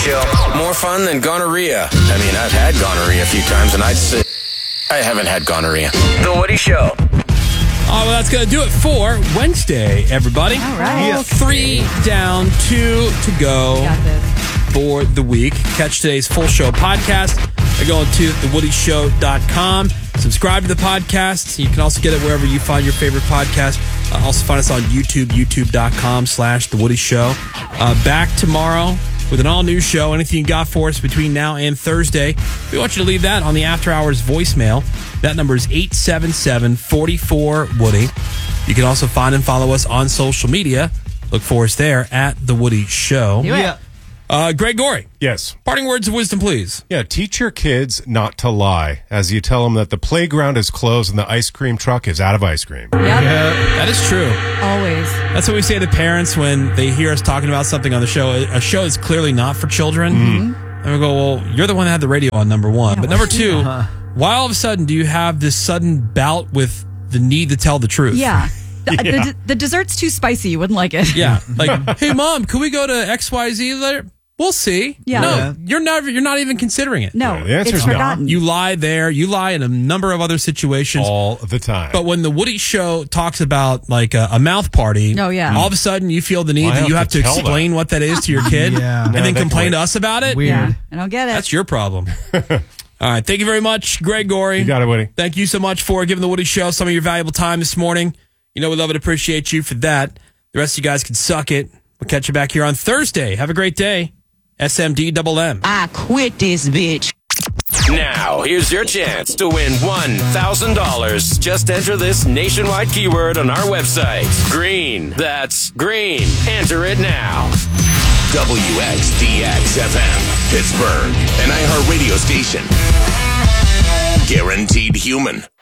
Show. More fun than gonorrhea. I mean, I've had gonorrhea a few times, and I'd say I haven't had gonorrhea. The Woody Show. Oh, well, that's going to do it for Wednesday, everybody. All right. 3 down, 2 to go Got this. for the week. Catch today's full show podcast by going to thewoodyshow.com. Subscribe to the podcast. You can also get it wherever you find your favorite podcast. Also find us on YouTube, youtube.com/thewoodyshow. Back tomorrow with an all-new show. Anything you got for us between now and Thursday, we want you to leave that on the After Hours voicemail. That number is 877-44-WOODY. You can also find and follow us on social media. Look for us there at The Woody Show. Do it. Greg Gorey. Yes. Parting words of wisdom, please. Yeah, teach your kids not to lie as you tell them that the playground is closed and the ice cream truck is out of ice cream. Yep. That is true. Always. That's what we say to parents when they hear us talking about something on the show. A show is clearly not for children. And we go, well, you're the one that had the radio on, number one. But number two, why all of a sudden do you have this sudden bout with the need to tell the truth? Yeah. The dessert's too spicy. You wouldn't like it. Yeah. Like, hey, Mom, can we go to XYZ later? We'll see. Yeah. No, you're not even considering it. No, Yeah, the answer's it's no. forgotten. You lie there. You lie in a number of other situations. All the time. But when the Woody Show talks about like a mouth party, Oh, yeah. all of of a sudden you feel the need Well, I that you have have to to tell explain what that is to your kid Yeah. and No, then that's complain weird. to us about it. Weird. Yeah. I don't get it. That's your problem. All right. Thank you very much, Greg Gorey. You got it, Woody. Thank you so much for giving the Woody Show some of your valuable time this morning. You know we love and appreciate you for that. The rest of you guys can suck it. We'll catch you back here on Thursday. Have a great day. SMD-double-M. I quit this bitch. Now, here's your chance to win $1,000. Just enter this nationwide keyword on our website. Green. That's green. Enter it now. WXDX-FM, Pittsburgh, an iHeartRadio station. Guaranteed human.